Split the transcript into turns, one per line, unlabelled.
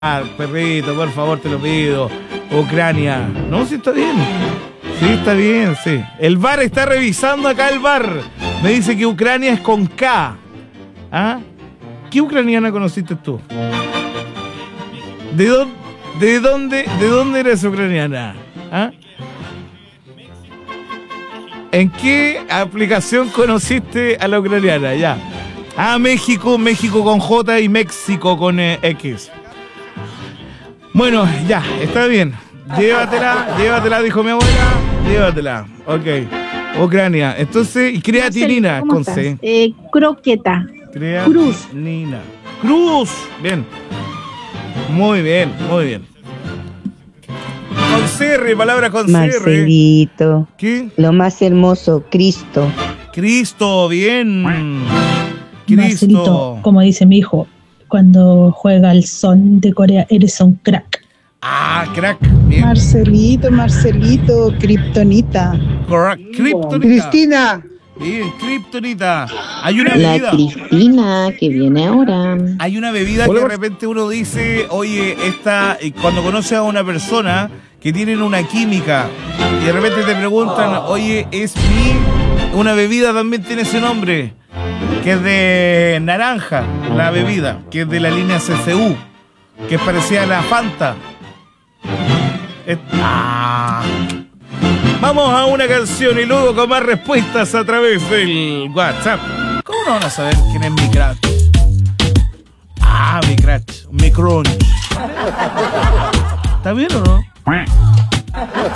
perrito, por favor, te lo pido. Ucrania. No, sí está bien. Sí, está bien, sí. El VAR está revisando acá el VAR. Me dice que Ucrania es con K. ¿Ah? ¿Qué ucraniana conociste tú? ¿De dónde eres ucraniana? ¿Ah? ¿En qué aplicación conociste a la ucraniana? Ya. Ah, México con J y México con X. Bueno, ya, está bien. Llévatela, dijo mi abuela. Llévatela. Ok. Ucrania. Entonces, y creatinina con C.
Croqueta. Cruz.
Cruz. Bien. Muy bien. Con CR, palabra con CR.
Marcelito.
¿Qué?
Lo más hermoso, Cristo.
Cristo, bien.
Marcelito, como dice mi hijo, cuando juega el son de Corea, eres un crack.
Ah, crack. Bien.
Marcelito, Kryptonita.
Kryptonita.
Cristina.
Bien, Kryptonita. Hay una
La
bebida.
Cristina que viene ahora.
Hay una bebida que de repente uno dice, oye, cuando conoce a una persona que tienen una química y de repente te preguntan, oye, una bebida también tiene ese nombre, que es de naranja, la bebida, que es de la línea CCU, que es parecida a la Fanta. Vamos a una canción y luego con más respuestas a través del WhatsApp. ¿Cómo no van a saber quién es mi crack? Mi crunch. ¿Está bien o no?